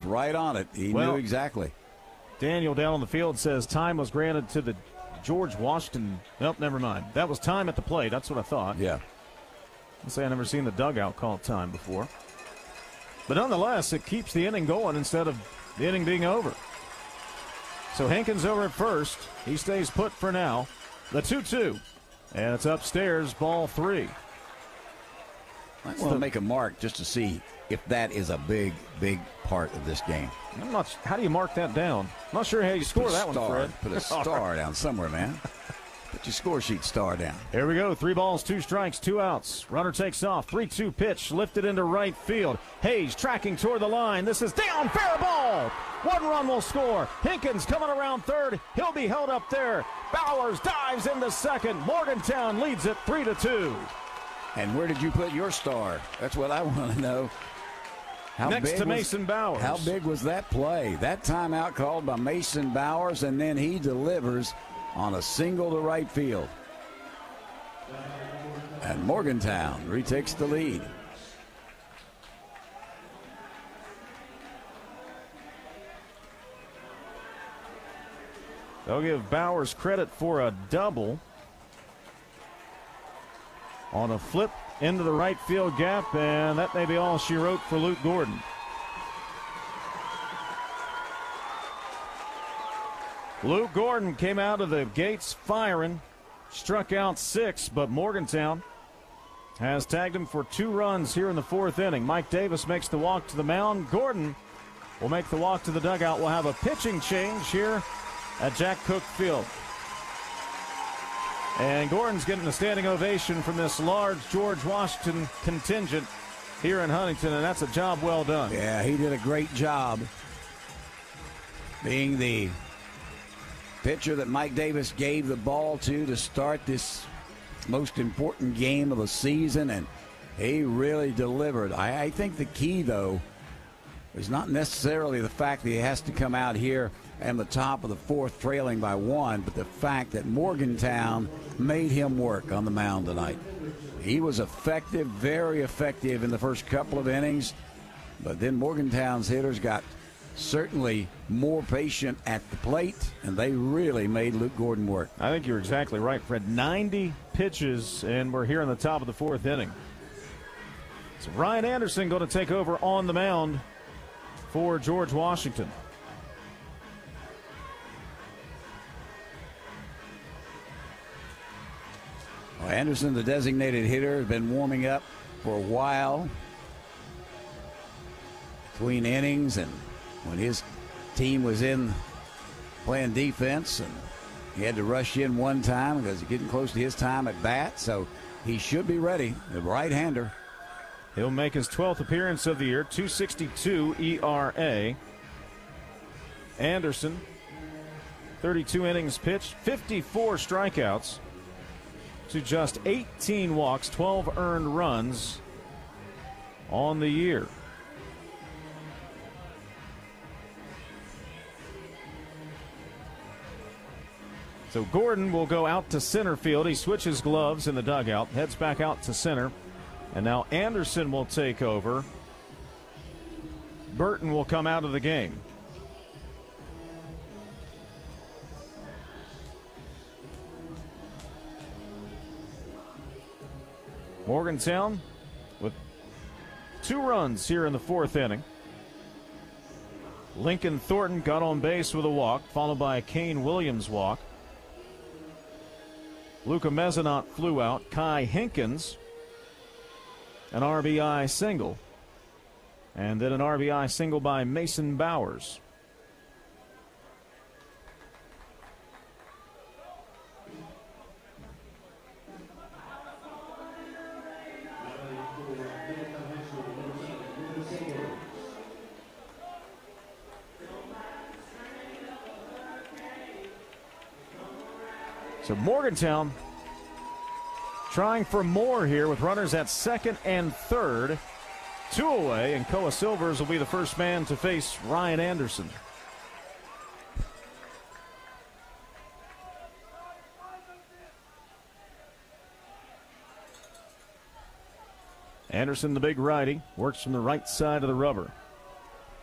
right on it. He knew exactly. Daniel down on the field says time was granted to the George Washington. Nope, never mind. That was time at the plate. That's what I thought. Yeah. I'll say I've never seen the dugout call time before. But nonetheless, it keeps the inning going instead of the inning being over. So Hankins over at first. He stays put for now. The 2-2. And it's upstairs, ball 3. I want to make a mark just to see if that is a big, big part of this game. I'm not. How do you mark that down? I'm not sure how you score that one, Fred. Put a star down somewhere, man. Put your score sheet star down. Here we go. 3 balls, 2 strikes, 2 outs. Runner takes off. 3-2 pitch lifted into right field. Hayes tracking toward the line. This is down. Fair ball. 1 run will score. Hinkins coming around third. He'll be held up there. Bowers dives into second. Morgantown leads it 3-2. And where did you put your star? That's what I want to know. Next to Mason Bowers. How big was that play? That timeout called by Mason Bowers, and then he delivers on a single to right field. And Morgantown retakes the lead. They'll give Bowers credit for a double on a flip into the right field gap, and that may be all she wrote for Luke Gordon. Luke Gordon came out of the gates firing, struck out 6, but Morgantown has tagged him for 2 runs here in the 4th inning. Mike Davis makes the walk to the mound. Gordon will make the walk to the dugout. We'll have a pitching change here at Jack Cook Field. And Gordon's getting a standing ovation from this large George Washington contingent here in Huntington, and that's a job well done. Yeah, he did a great job being the pitcher that Mike Davis gave the ball to start this most important game of the season, and he really delivered. I think the key, though, is not necessarily the fact that he has to come out here and the top of the 4th trailing by 1, but the fact that Morgantown made him work on the mound tonight. He was effective, very effective in the first couple of innings, but then Morgantown's hitters got certainly more patient at the plate, and they really made Luke Gordon work. I think you're exactly right, Fred. 90 pitches, and we're here in the top of the 4th inning. So Ryan Anderson going to take over on the mound for George Washington. Well, Anderson, the designated hitter, has been warming up for a while between innings, and when his team was in playing defense, and he had to rush in one time because he's getting close to his time at bat, so he should be ready. The right-hander. He'll make his 12th appearance of the year, 2.62 ERA. Anderson, 32 innings pitched, 54 strikeouts to just 18 walks, 12 earned runs on the year. So Gordon will go out to center field. He switches gloves in the dugout, heads back out to center. And now Anderson will take over. Burton will come out of the game. Morgantown with 2 runs here in the 4th inning. Lincoln Thornton got on base with a walk, followed by a Kane Williams walk. Luca Mezzanot flew out. Kai Hinkins, an RBI single. And then an RBI single by Mason Bowers. So Morgantown trying for more here with runners at 2nd and 3rd. 2 away, and Koa Silvers will be the first man to face Ryan Anderson. Anderson, the big righty, works from the right side of the rubber.